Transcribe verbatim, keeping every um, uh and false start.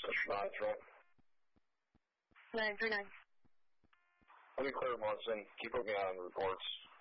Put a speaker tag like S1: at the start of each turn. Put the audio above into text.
S1: nine three.
S2: nine three nine.
S1: Let me clear Munson. Keep putting me on the reports.